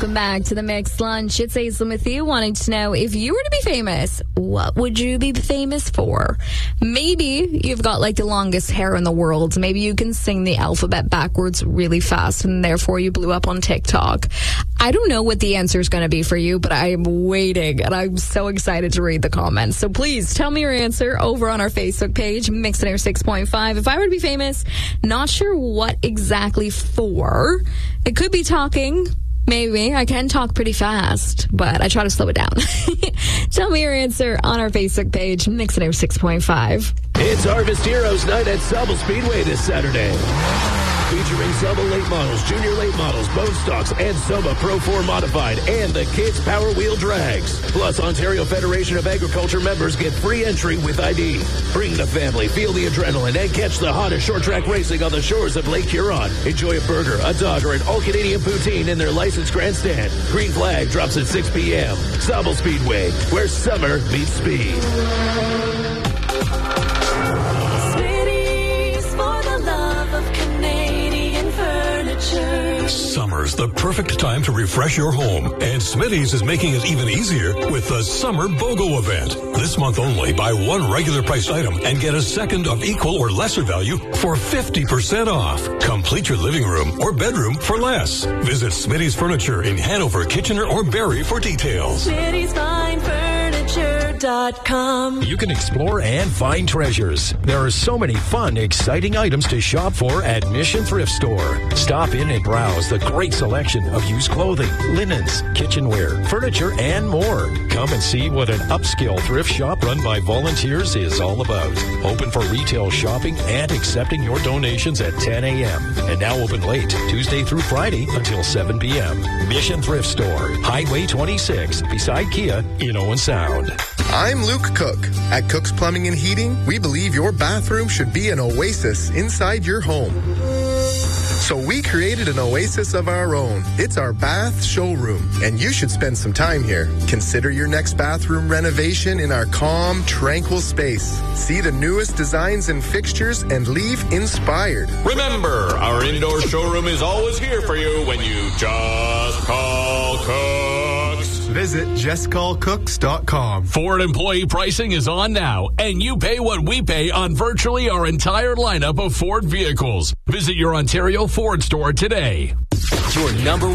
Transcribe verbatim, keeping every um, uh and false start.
Welcome back to the Mixed Lunch. It's Aislinn with you, wanting to know, if you were to be famous, what would you be famous for? Maybe you've got like the longest hair in the world. Maybe you can sing the alphabet backwards really fast and therefore you blew up on TikTok. I don't know what the answer is going to be for you, but I am waiting and I'm so excited to read the comments. So please tell me your answer over on our Facebook page, Mixed Air six point five. If I were to be famous, not sure what exactly for. It could be talking. Maybe. I can talk pretty fast, but I try to slow it down. Tell me your answer on our Facebook page, Mixed Air six point five. It's Harvest Heroes Night at Sauble Speedway this Saturday. Featuring Sauble late models, junior late models, bone stocks, and Soma Pro four Modified, and the Kids Power Wheel Drags. Plus, Ontario Federation of Agriculture members get free entry with I D. Bring the family, feel the adrenaline, and catch the hottest short track racing on the shores of Lake Huron. Enjoy a burger, a dog, or an all-Canadian poutine in their licensed grandstand. Green flag drops at six p.m. Sauble Speedway, where summer meets speed. Summer's the perfect time to refresh your home, and Smitty's is making it even easier with the Summer BOGO event. This month only, buy one regular priced item and get a second of equal or lesser value for fifty percent off. Complete your living room or bedroom for less. Visit Smitty's Furniture in Hanover, Kitchener, or Barrie for details. Smitty's Fine Furniture dot com. You can explore and find treasures. There are so many fun, exciting items to shop for at Mission Thrift Store. Stop in and browse the great selection of used clothing, linens, kitchenware, furniture, and more. Come and see what an upscale thrift shop run by volunteers is all about. Open for retail shopping and accepting your donations at ten a.m. And now open late, Tuesday through Friday until seven p.m. Mission Thrift Store, Highway twenty-six, beside Kia in Owen Sound. I'm Luke Cook. At Cook's Plumbing and Heating, we believe your bathroom should be an oasis inside your home. So we created an oasis of our own. It's our bath showroom, and you should spend some time here. Consider your next bathroom renovation in our calm, tranquil space. See the newest designs and fixtures and leave inspired. Remember, our indoor showroom is always here for you when you just call Cooks. Visit just call cooks dot com. Ford employee pricing is on now, and you pay what we pay on virtually our entire lineup of Ford vehicles. Visit your Ontario Ford store today. Your number